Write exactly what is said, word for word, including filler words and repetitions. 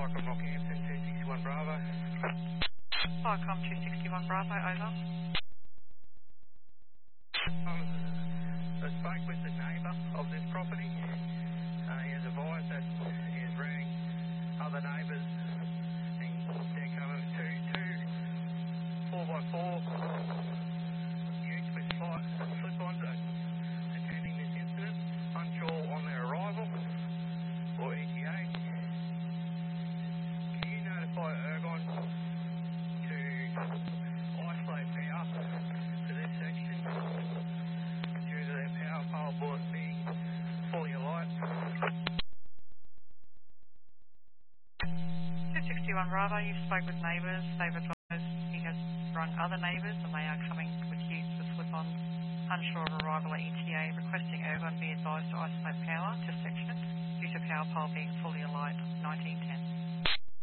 Viacom Rockhampton two sixty-one Bravo. Viacom two sixty-one Bravo, over. Um, I spoke with the neighbour of this property. Uh, he has advised that he has rang other neighbours and they're coming to two four by four utes with flight slip-ons are attending this incident, unsure on their arrival or E T A. Can you notify Ergon to isolate power to this section due to their power pole board being fully alight? two sixty-one Bravo, you spoke with neighbours. They've advised he has rung other neighbours and they are coming with utes with slip-ons, unsure of arrival at E T A, requesting Ergon be advised to isolate power to section due to power pole being fully alight, nineteen ten.